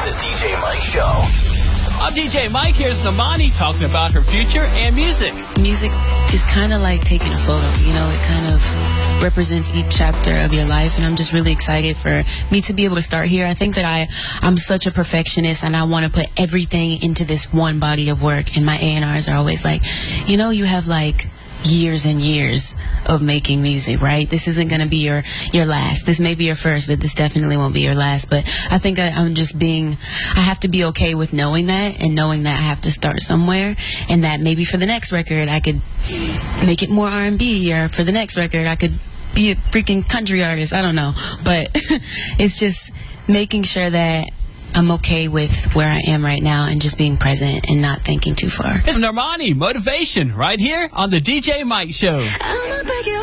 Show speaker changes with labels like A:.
A: The DJ Mike Show.
B: I'm DJ Mike. Here's Normani talking about her future and music.
C: Music is kind of like taking a photo. You know, it kind of represents each chapter of your life, and I'm just really excited for me to be able to start here. I think that I'm such a perfectionist, and I want to put everything into this one body of work, and my A&Rs are always like, you know, you have like years and years of making music, right? This isn't going to be your last. This may be your first, but this definitely won't be your last. But I think that I have to be okay with knowing that, and knowing that I have to start somewhere, and that maybe for the next record I could make it more R&B, or for the next record I could be a freaking country artist. I don't know. But it's just making sure that I'm okay with where I am right now and just being present and not thinking too far.
B: It's Normani, motivation, right here on the DJ Mike Show.